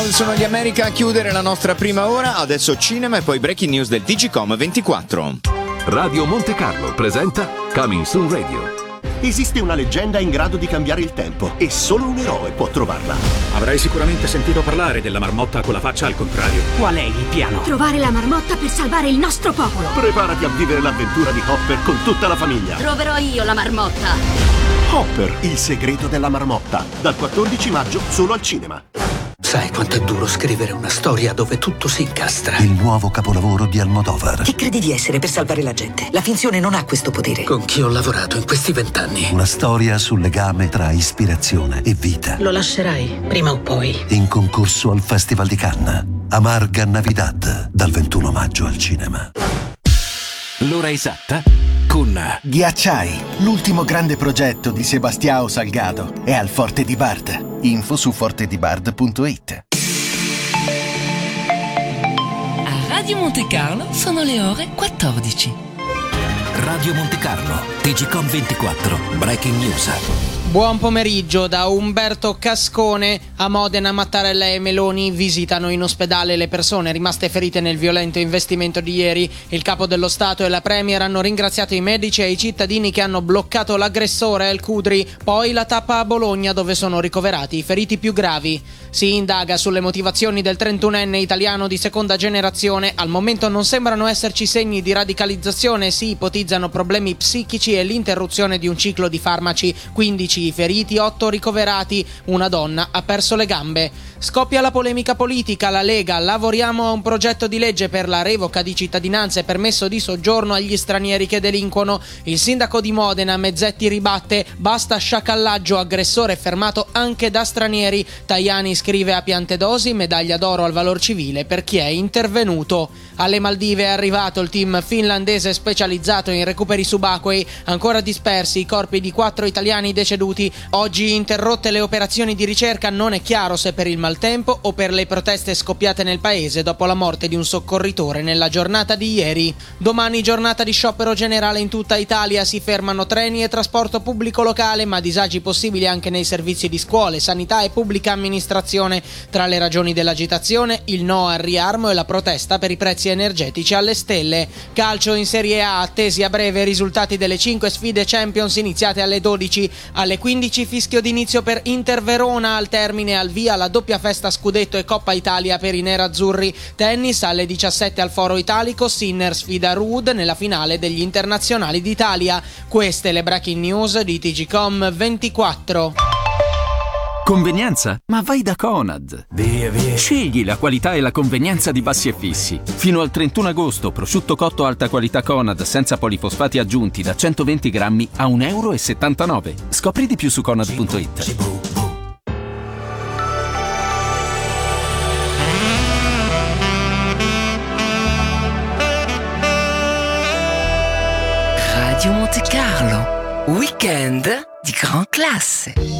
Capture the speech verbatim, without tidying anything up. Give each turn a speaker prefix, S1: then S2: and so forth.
S1: Sono gli America a chiudere la nostra prima ora, adesso cinema e poi breaking news del Digicom ventiquattro.
S2: Radio Monte Carlo presenta Coming Soon Radio.
S3: Esiste una leggenda in grado di cambiare il tempo e solo un eroe può trovarla.
S4: Avrai sicuramente sentito parlare della marmotta con la faccia al contrario.
S5: Qual è il piano?
S6: Trovare la marmotta per salvare il nostro popolo.
S3: Preparati a vivere l'avventura di Hopper con tutta la famiglia.
S6: Troverò io la marmotta.
S3: Hopper, il segreto della marmotta, dal quattordici maggio solo al cinema.
S5: Sai quanto è duro scrivere una storia dove tutto si incastra?
S7: Il nuovo capolavoro di Almodovar.
S8: Chi credi di essere per salvare la gente? La finzione non ha questo potere.
S5: Con chi ho lavorato in questi vent'anni?
S7: Una storia sul legame tra ispirazione e vita.
S8: Lo lascerai, prima o poi.
S7: In concorso al Festival di Cannes. Amarga Navidad, dal ventuno maggio al cinema.
S2: L'ora esatta con
S9: Ghiacciai, l'ultimo grande progetto di Sebastião Salgado, è al Forte di Bard. Info su forte di bard punto it.
S10: A Radio Monte Carlo sono le ore quattordici.
S2: Radio Monte Carlo, Digicom ventiquattro, breaking news.
S11: Buon pomeriggio da Umberto Cascone. A Modena, Mattarella e Meloni visitano in ospedale le persone rimaste ferite nel violento investimento di ieri. Il capo dello Stato e la Premier hanno ringraziato i medici e i cittadini che hanno bloccato l'aggressore El Cudri. Poi la tappa a Bologna, dove sono ricoverati i feriti più gravi. Si indaga sulle motivazioni del trentunenne italiano di seconda generazione. Al momento non sembrano esserci segni di radicalizzazione, si ipotizzano problemi psichici e l'interruzione di un ciclo di farmaci. quindici i feriti, otto ricoverati, una donna ha perso le gambe. Scoppia la polemica politica, la Lega, lavoriamo a un progetto di legge per la revoca di cittadinanza e permesso di soggiorno agli stranieri che delinquono. Il sindaco di Modena, Mezzetti, ribatte, basta sciacallaggio, aggressore fermato anche da stranieri. Tajani scrive a Piantedosi, medaglia d'oro al valor civile per chi è intervenuto. Alle Maldive è arrivato il team finlandese specializzato in recuperi subacquei, ancora dispersi i corpi di quattro italiani deceduti. Oggi interrotte le operazioni di ricerca, non è chiaro se per il maltempo o per le proteste scoppiate nel paese dopo la morte di un soccorritore nella giornata di ieri. Domani giornata di sciopero generale in tutta Italia, si fermano treni e trasporto pubblico locale, ma disagi possibili anche nei servizi di scuole, sanità e pubblica amministrazione. Tra le ragioni dell'agitazione, il no al riarmo e la protesta per i prezzi energetici alle stelle. Calcio in Serie A, attesi a breve risultati delle cinque sfide Champions iniziate alle dodici. Alle quindici fischio d'inizio per Inter Verona, al termine al via la doppia festa scudetto e Coppa Italia per i nerazzurri. Tennis alle diciassette al Foro Italico, Sinner sfida Ruud nella finale degli internazionali d'Italia. Queste le breaking news di T G Com ventiquattro.
S12: Convenienza? Ma vai da Conad! Via, via. Scegli la qualità e la convenienza di Bassi e Fissi. Fino al trentuno agosto, prosciutto cotto alta qualità Conad senza polifosfati aggiunti da centoventi grammi a un euro e settantanove. Scopri di più su conad punto it.
S10: Radio Monte Carlo, weekend di gran classe.